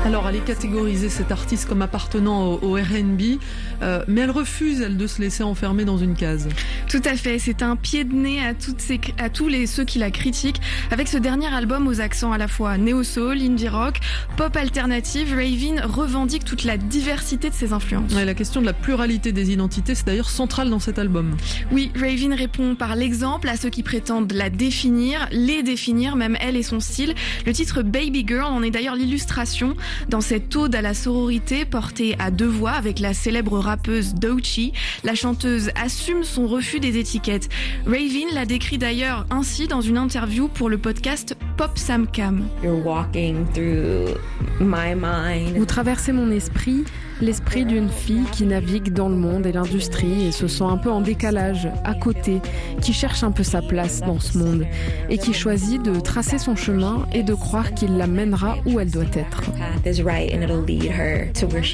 Alors, elle est catégorisée, cette artiste, comme appartenant au R&B, mais elle refuse, elle, de se laisser enfermer dans une case. Tout à fait, c'est un pied de nez à ceux qui la critiquent. Avec ce dernier album aux accents à la fois néo-soul, indie rock, pop alternative, Raven revendique toute la diversité de ses influences. Ouais, la question de la pluralité des identités, c'est d'ailleurs central dans cet album. Oui, Raven répond par l'exemple à ceux qui prétendent la définir, les définir, même elle et son style. Le titre Baby Girl en est d'ailleurs l'illustration. Dans cette ode à la sororité portée à deux voix avec la célèbre rappeuse Doechii, la chanteuse assume son refus des étiquettes. Raven la décrit d'ailleurs ainsi dans une interview pour le podcast Pop Sam Cam. Vous traversez mon esprit, l'esprit d'une fille qui navigue dans le monde et l'industrie et se sent un peu en décalage, à côté, qui cherche un peu sa place dans ce monde et qui choisit de tracer son chemin et de croire qu'il la mènera où elle doit être.